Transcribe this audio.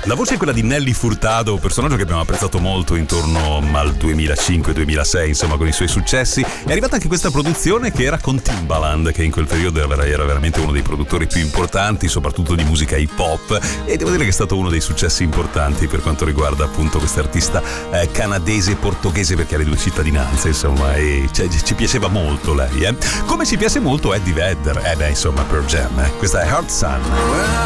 La voce è quella di Nelly Furtado, personaggio che abbiamo apprezzato molto intorno al 2005-2006, insomma, con i suoi successi. È arrivata anche questa produzione che era con Timbaland, che in quel periodo era veramente uno dei produttori più importanti, soprattutto di musica hip hop, e devo dire che è stato uno dei successi importanti per quanto riguarda appunto quest'artista canadese portoghese, perché ha le due cittadinanze, insomma, e ci piaceva molto lei, Come ci piace molto Eddie Vedder, insomma, Pearl Jam, Questa è Hard Sun.